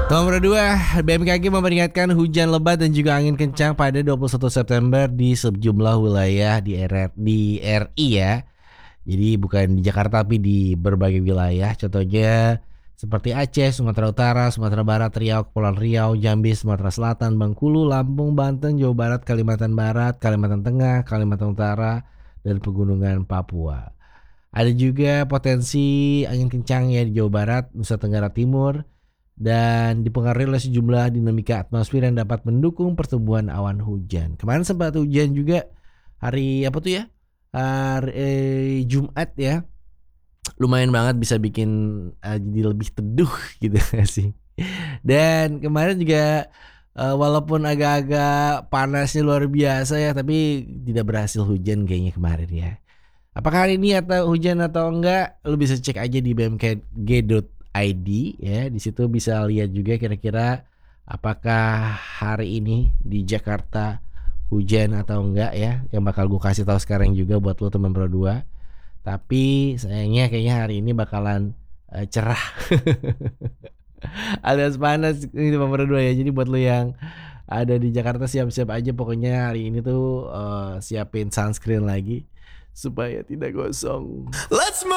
Nomor 2, BMKG memperingatkan hujan lebat dan juga angin kencang pada 21 September di sejumlah wilayah di RI ya. Jadi bukan di Jakarta tapi di berbagai wilayah. Contohnya seperti Aceh, Sumatera Utara, Sumatera Barat, Riau, Kepulauan Riau, Jambi, Sumatera Selatan, Bengkulu, Lampung, Banten, Jawa Barat, Kalimantan Barat, Kalimantan Tengah, Kalimantan Utara, dan Pegunungan Papua. Ada juga potensi angin kencang ya di Jawa Barat, Nusa Tenggara Timur, dan dipengaruhi oleh sejumlah dinamika atmosfer yang dapat mendukung pertumbuhan awan hujan. Kemarin sempat hujan juga hari apa tuh ya? Hari Jumat ya. Lumayan banget bisa bikin jadi lebih teduh gitu sih. Dan kemarin juga walaupun agak-agak panasnya luar biasa ya, tapi tidak berhasil hujan kayaknya kemarin ya. Apakah hari ini atau hujan atau enggak? Lu bisa cek aja di bmkg.id ya. Di situ bisa lihat juga kira-kira apakah hari ini di Jakarta hujan atau enggak ya. Yang bakal gue kasih tahu sekarang juga buat lu teman Pro 2. Tapi sayangnya kayaknya hari ini bakalan cerah alias panas ini teman Pro 2 ya. Jadi buat lu yang ada di Jakarta siap-siap aja pokoknya hari ini tuh siapin sunscreen lagi supaya tidak gosong. Let's move.